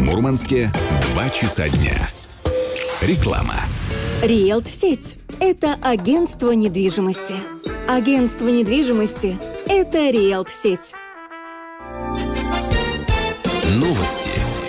Мурманске 2 часа дня. Реклама. Риэлт-сеть – это агентство недвижимости. Агентство недвижимости – это Риэлт-сеть. Новости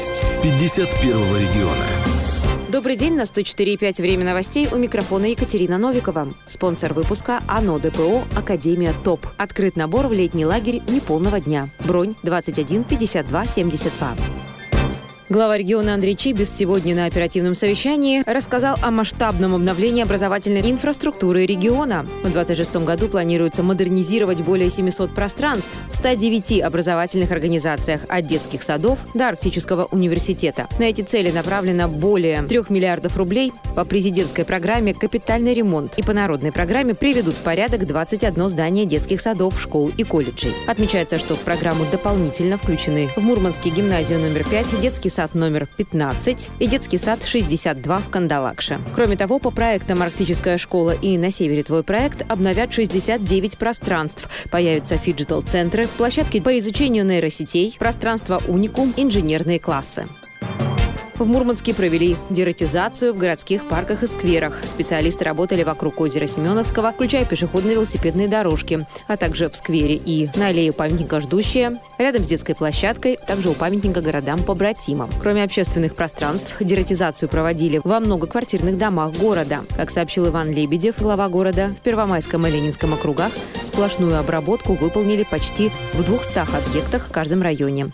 51-го региона. Добрый день, на 104,5 время новостей. У микрофона Екатерина Новикова. Спонсор выпуска АНО ДПО «Академия ТОП». Открыт набор в летний лагерь неполного дня. Бронь 21 52 72. Глава региона Андрей Чибис сегодня на оперативном совещании рассказал о масштабном обновлении образовательной инфраструктуры региона. В 2026 году планируется модернизировать более 700 пространств в 109 образовательных организациях от детских садов до Арктического университета. На эти цели направлено более 3 миллиардов рублей. По президентской программе «Капитальный ремонт» и по народной программе приведут в порядок 21 здание детских садов, школ и колледжей. Отмечается, что в программу дополнительно включены в Мурманске гимназию номер 5, детский сад номер 15 и детский сад 62 в Кандалакше. Кроме того, по проектам «Арктическая школа» и «На севере твой проект» обновят 69 пространств. Появятся фиджитал-центры, площадки по изучению нейросетей, пространство «Уникум», инженерные классы. В Мурманске провели дератизацию в городских парках и скверах. Специалисты работали вокруг озера Семеновского, включая пешеходные велосипедные дорожки, а также в сквере и на аллее памятника «Ждущая», рядом с детской площадкой, также у памятника городам-побратимам. Кроме общественных пространств, дератизацию проводили во многоквартирных домах города. Как сообщил Иван Лебедев, глава города, в Первомайском и Ленинском округах сплошную обработку выполнили почти в 200 объектах в каждом районе.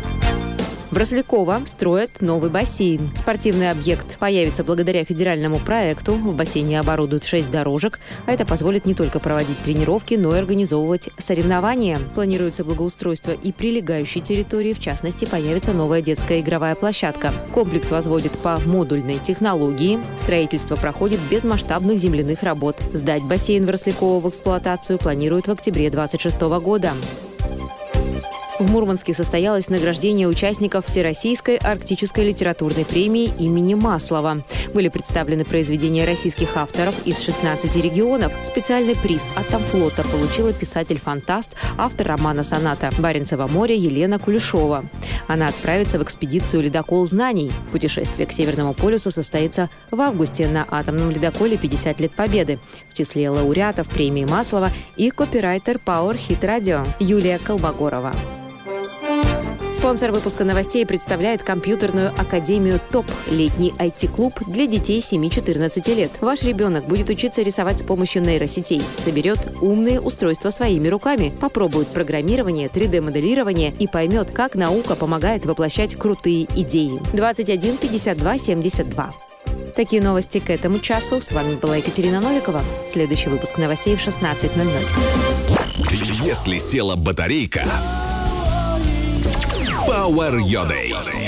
В Росляково строят новый бассейн. Спортивный объект появится благодаря федеральному проекту. В бассейне оборудуют 6 дорожек, а это позволит не только проводить тренировки, но и организовывать соревнования. Планируется благоустройство и прилегающей территории. В частности, появится новая детская игровая площадка. Комплекс возводит по модульной технологии. Строительство проходит без масштабных земляных работ. Сдать бассейн в Росляково в эксплуатацию планируют в октябре 2026 года. В Мурманске состоялось награждение участников Всероссийской арктической литературной премии имени Маслова. Были представлены произведения российских авторов из 16 регионов. Специальный приз от Амфлота получила писатель-фантаст, автор романа «Соната Баренцево море» Елена Кулешова. Она отправится в экспедицию «Ледокол знаний». Путешествие к Северному полюсу состоится в августе на атомном ледоколе «50 лет Победы». В числе лауреатов премии Маслова и копирайтер Power Hit Radio Юлия Колбогорова. Спонсор выпуска новостей представляет компьютерную академию ТОП – летний IT-клуб для детей 7-14 лет. Ваш ребенок будет учиться рисовать с помощью нейросетей, соберет умные устройства своими руками, попробует программирование, 3D-моделирование и поймет, как наука помогает воплощать крутые идеи. 21 52 72. Такие новости к этому часу. С вами была Екатерина Новикова. Следующий выпуск новостей в 16:00. Если села батарейка, Power Your Day.